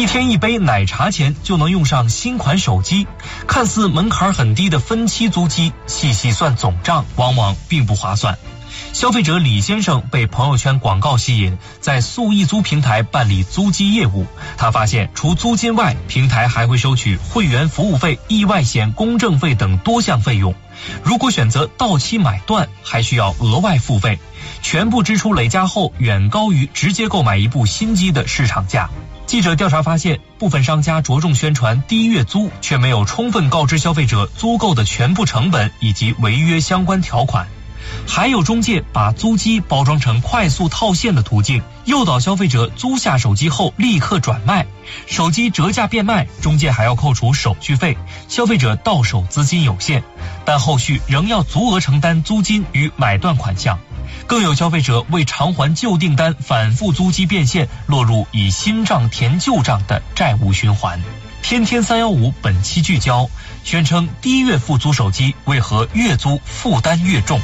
天一杯奶茶钱就能用上新款手机，看似门槛很低的分期租机，细细算总账，往往并不划算。消费者李先生被朋友圈广告吸引，在速易租平台办理租机业务。他发现，除租金外，平台还会收取会员服务费、意外险、公证费等多项费用。如果选择到期买断，还需要额外付费，全部支出累加后，远高于直接购买一部新机的市场价。记者调查发现，部分商家着重宣传低月租，却没有充分告知消费者租购的全部成本以及违约相关条款。还有中介把租机包装成快速套现的途径，诱导消费者租下手机后立刻转卖，手机折价变卖，中介还要扣除手续费，消费者到手资金有限，但后续仍要足额承担租金与买断款项。更有消费者为偿还旧订单反复租机变现，落入以新账填旧账的债务循环。天天315本期聚焦，宣称低月付租手机为何月租负担越重。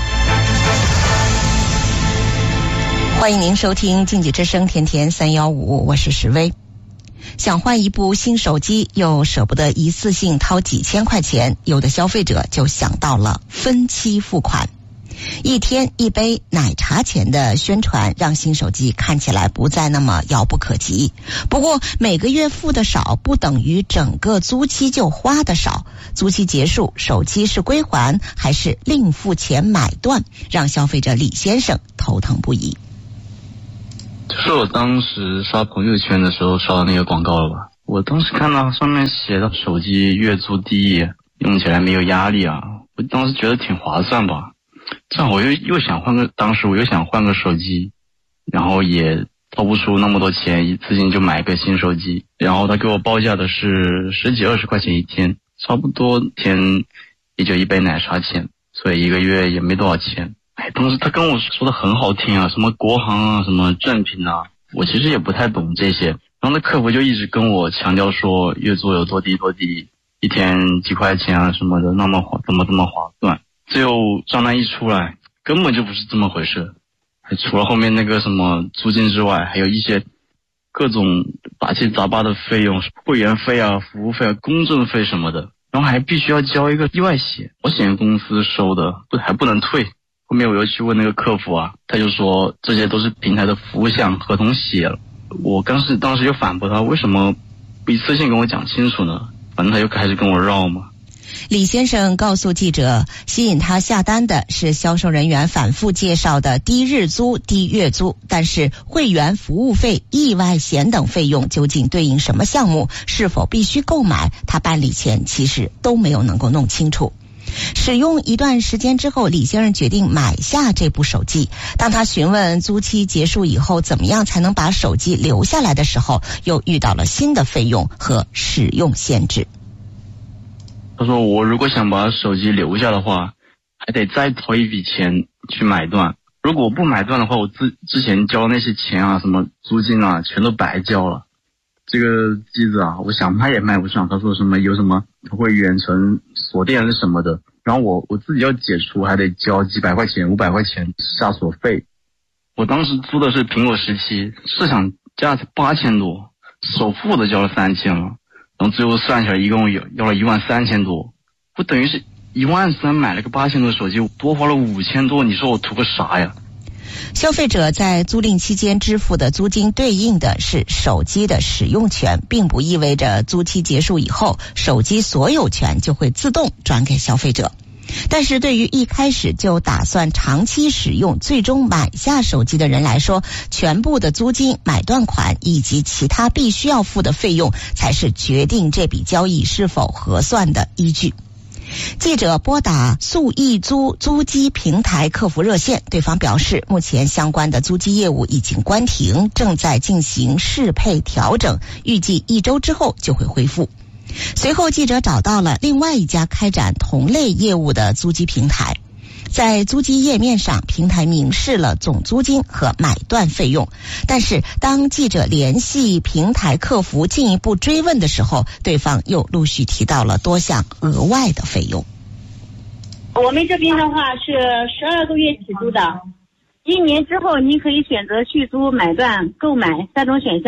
欢迎您收听经济之声天天315，我是石薇。想换一部新手机又舍不得一次性掏几千块钱，有的消费者就想到了分期付款。一天一杯奶茶钱的宣传让新手机看起来不再那么遥不可及。不过每个月付的少不等于整个租期就花的少，租期结束手机是归还还是另付钱买断，让消费者李先生头疼不已。 就是我当时刷朋友圈的时候刷到那个广告了吧，我当时看到上面写的手机月租低，用起来没有压力啊，我当时觉得挺划算吧。这样我又想换个，当时我又想换个手机，然后也掏不出那么多钱，一次性就买个新手机。然后他给我报价的是10几20块钱一天，差不多天也就一杯奶茶钱，所以一个月也没多少钱。当时他跟我说的很好听啊，什么国行啊，什么正品啊，我其实也不太懂这些。然后那客服就一直跟我强调说月租有多低多低，一天几块钱啊什么的，那么怎么这么划算。最后账单一出来，根本就不是这么回事。除了后面那个什么租金之外，还有一些各种杂七杂八的费用，会员费啊、服务费啊、公证费什么的，然后还必须要交一个意外险，保险公司收的，还不能退。后面我又去问那个客服啊，他就说这些都是平台的服务项，合同写了。我当时又反驳他，为什么不一次性跟我讲清楚呢？反正他又开始跟我绕嘛。 李先生告诉记者，吸引他下单的是销售人员反复介绍的低日租、低月租，但是会员服务费、意外险等费用究竟对应什么项目，是否必须购买，他办理前其实都没有能够弄清楚。使用一段时间之后，李先生决定买下这部手机。当他询问租期结束以后怎么样才能把手机留下来的时候，又遇到了新的费用和使用限制。 他说我如果想把手机留下的话，还得再掏一笔钱去买断。如果我不买断的话，我之前交那些钱啊，什么租金啊，全都白交了。这个机子啊，我想卖也卖不上。他说什么有什么会远程锁电什么的，然后我自己要解除，还得交几百块钱、500块钱下锁费。我当时租的是苹果17，市场价才8000多，首付我都交了3000了。然后最后算下来一共要了13000多，我等于是13000买了个8000多的手机，我多花了5000多，你说我图个啥呀？ 消费者在租赁期间支付的租金对应的是手机的使用权，并不意味着租期结束以后，手机所有权就会自动转给消费者。但是对于一开始就打算长期使用，最终买下手机的人来说，全部的租金、买断款以及其他必须要付的费用，才是决定这笔交易是否合算的依据。记者拨打速易租租机平台客服热线，对方表示目前相关的租机业务已经关停，正在进行适配调整，预计1周之后就会恢复。随后记者找到了另外一家开展同类业务的租机平台，在租机页面上，平台明示了总租金和买断费用，但是当记者联系平台客服进一步追问的时候，对方又陆续提到了多项额外的费用。 我们这边的话是12个月起租的，1年之后您可以选择续租、买断、购买3种选项。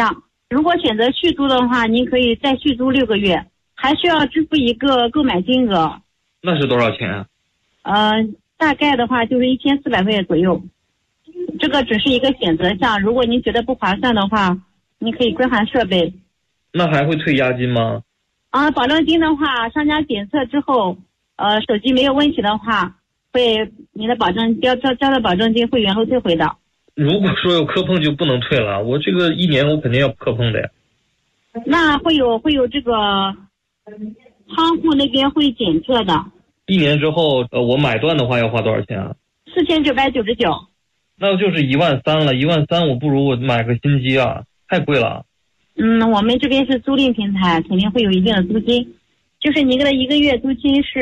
如果选择续租的话，您可以再续租6个月，还需要支付一个购买金额。 那是多少钱啊？ 大概的话就是1400块钱左右。这个只是一个选择项，如果您觉得不划算的话，你可以归还设备。 那还会退押金吗？ 保证金的话，商家检测之后，手机没有问题的话，你的交的保证金会原路退回的。 如果说有磕碰就不能退了，我这个1年我肯定要磕碰的呀。 那会有这个仓库那边会检测的。 1年之后，我买断的话要花多少钱啊 ？4999。 那就是13000了，13000我不如我买个新机啊，太贵了。 我们这边是租赁平台，肯定会有一定的租金，就是您的1个月租金是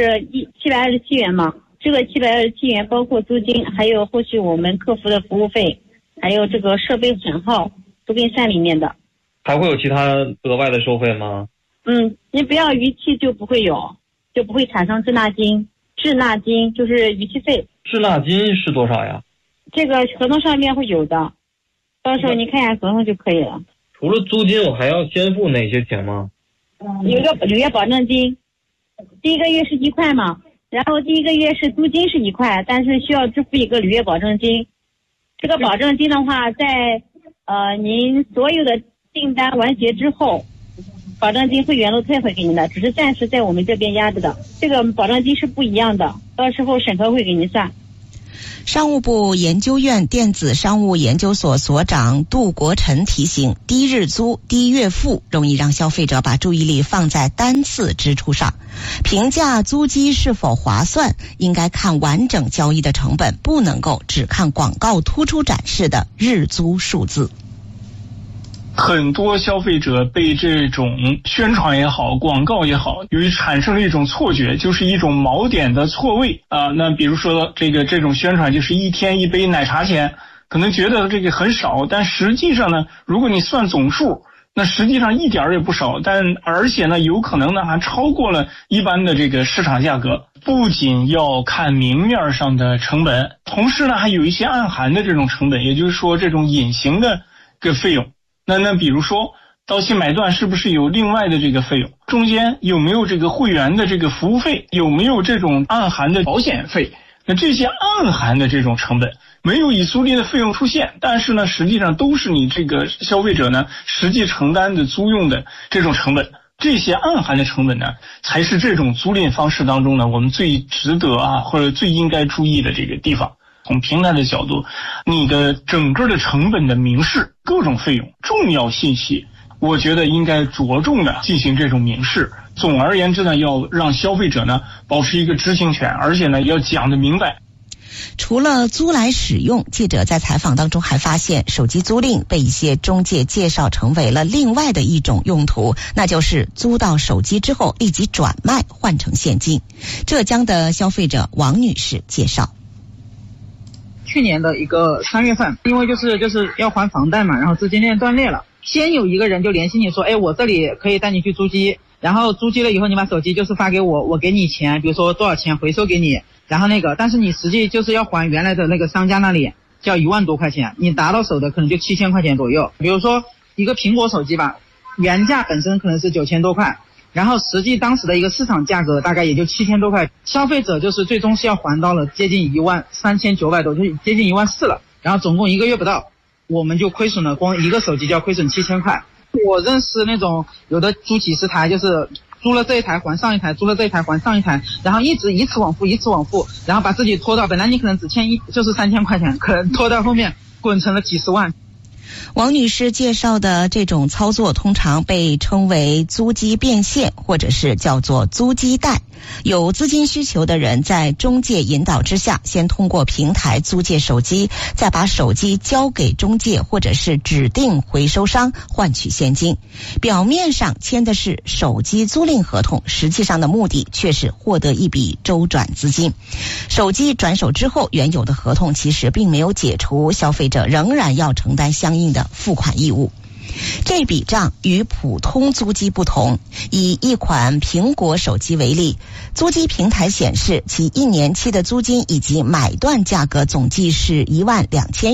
727元嘛，这个727元包括租金，还有后续我们客服的服务费，还有这个设备损耗都给算里面的。 还会有其他额外的收费吗？ 您不要逾期就不会有，就不会产生滞纳金。滞纳金就是逾期费。滞纳金是多少呀？ 这个合同上面会有的，到时候你看一下合同就可以了。 除了租金，我还要先付哪些钱吗？ 有一个履约保证金，第1个月是1块嘛，然后第1个月是租金是1块，但是需要支付一个履约保证金。这个保证金的话，在您所有的订单完结之后，保证金会原路退回给您的，只是暂时在我们这边压着的。这个保证金是不一样的，到时候审核会给您算。 商务部研究院电子商务研究所所长杜国臣提醒，低日租、低月付容易让消费者把注意力放在单次支出上。评价租机是否划算，应该看完整交易的成本，不能够只看广告突出展示的日租数字。 很多消费者被这种宣传也好，广告也好，由于产生了一种错觉，就是一种锚点的错位那比如说这种宣传就是1天1杯奶茶钱，可能觉得这个很少，但实际上呢，如果你算总数，那实际上一点也不少，而且呢，有可能呢还超过了一般的这个市场价格。不仅要看明面上的成本，同时呢还有一些暗含的这种成本，也就是说这种隐形的个费用。那比如说到期买断是不是有另外的这个费用，中间有没有这个会员的这个服务费，有没有这种暗含的保险费，那这些暗含的这种成本没有以租赁的费用出现，但是呢实际上都是你这个消费者呢实际承担的租用的这种成本，这些暗含的成本呢才是这种租赁方式当中呢我们最值得或者最应该注意的这个地方。从平台的角度，你的整个的成本的明示，各种费用重要信息，我觉得应该着重的进行这种明示。总而言之呢，要让消费者呢保持一个知情权，而且呢要讲得明白。 除了租来使用，记者在采访当中还发现，手机租赁被一些中介介绍成为了另外的一种用途，那就是租到手机之后立即转卖换成现金。浙江的消费者王女士介绍， 去年的一个3月份，因为就是要还房贷嘛，然后资金链断裂了，先有一个人就联系你说，我这里可以带你去租机，然后租机了以后你把手机就是发给我，我给你钱，比如说多少钱回收给你，然后但是你实际就是要还原来的那个商家那里，叫1万多块钱，你拿到手的可能就7000块钱左右。比如说一个苹果手机吧，原价本身可能是9000多块，然后实际当时的一个市场价格大概也就7000多块，消费者就是最终是要还到了接近13900多，就接近14000了，然后总共1个月不到，我们就亏损了，光一个手机就要亏损7000块。我认识那种有的租几十台，就是租了这一台还上一台，租了这一台还上一台，然后一直以此往复，然后把自己拖到本来你可能只欠就是3000块钱，可能拖到后面滚成了几十万。 王女士介绍的这种操作通常被称为租机变现，或者是叫做租机贷。有资金需求的人在中介引导之下，先通过平台租借手机，再把手机交给中介或者是指定回收商换取现金。表面上签的是手机租赁合同，实际上的目的却是获得一笔周转资金。手机转手之后，原有的合同其实并没有解除，消费者仍然要承担相应的付款义务。这笔账与普通租机不同，以一款苹果手机为例，租机平台显示其1年期的租金以及买断价格总计是12000元。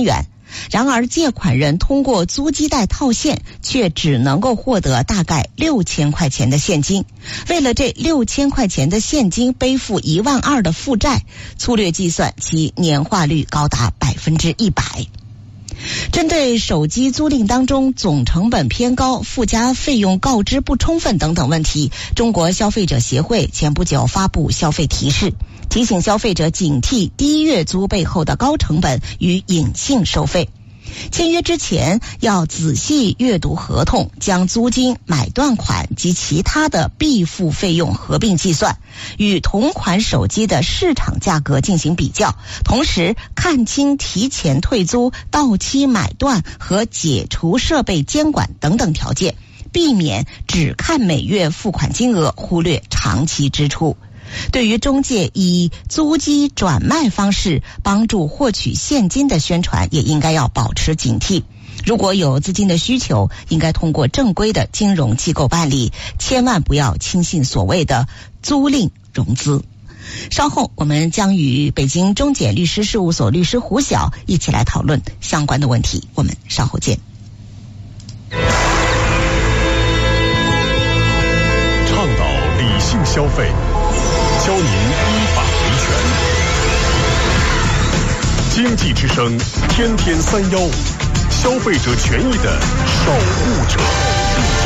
然而借款人通过租机贷套现，却只能够获得大概6000块钱的现金。为了这6000块钱的现金背负12000的负债，粗略计算其年化率高达100%。针对手机租赁当中总成本偏高、附加费用告知不充分等等问题，中国消费者协会前不久发布消费提示，提醒消费者警惕低月租背后的高成本与隐性收费。签约之前要仔细阅读合同，将租金、买断款及其他的必付费用合并计算，与同款手机的市场价格进行比较，同时看清提前退租、到期买断和解除设备监管等等条件，避免只看每月付款金额，忽略长期支出。对于中介以租机转卖方式帮助获取现金的宣传，也应该要保持警惕。如果有资金的需求，应该通过正规的金融机构办理，千万不要轻信所谓的租赁融资。稍后我们将与北京中简律师事务所律师胡晓一起来讨论相关的问题，我们稍后见。 倡导理性消费，教您依法维权。经济之声，天天315，消费者权益的守护者。